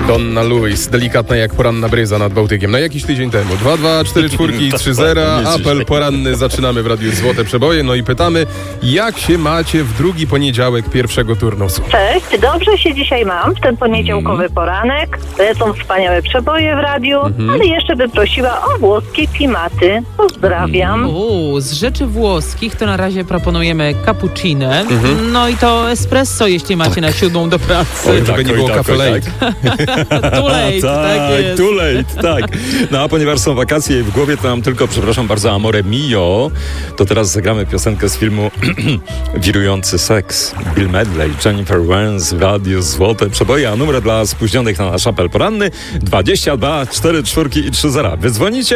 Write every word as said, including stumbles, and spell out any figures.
Donna Lewis, delikatna jak poranna bryza nad Bałtykiem. No jakiś tydzień temu. dwa dwa, cztery cztery i trzy zero. Apel poranny zaczynamy w Radiu Złote Przeboje. No i pytamy, jak się macie w drugi poniedziałek pierwszego turnusu? Cześć, dobrze się dzisiaj mam w ten poniedziałkowy mm. poranek. Lecą wspaniałe przeboje w radiu, mm-hmm. ale jeszcze bym prosiła o włoskie klimaty. Pozdrawiam. Uuu, z rzeczy włoskich to na razie proponujemy cappuccino. Mm-hmm. No i to espresso, jeśli macie na siódmą do pracy. Oj, żeby nie było cafe late. Too late, tak, tak jest. Too late, tak. No a ponieważ są wakacje i w głowie to mam tylko, przepraszam bardzo, Amore Mio, to teraz zagramy piosenkę z filmu Wirujący seks. Bill Medley, Jennifer Warnes w Radiu Złote Przeboje, a numer dla spóźnionych na nasz apel poranny dwadzieścia dwa, cztery cztery i trzy zero. Wydzwonicie